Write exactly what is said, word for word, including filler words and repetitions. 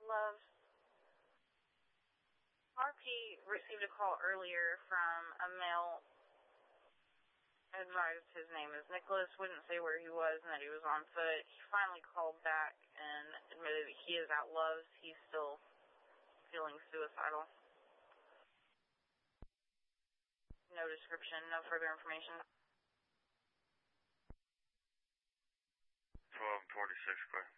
Love. R P received a call earlier from a male, advised his name is Nicholas, wouldn't say where he was and that he was on foot. He finally called back and admitted that he is at Love's. He's still feeling suicidal. No description, no further information. twelve forty-six, clear.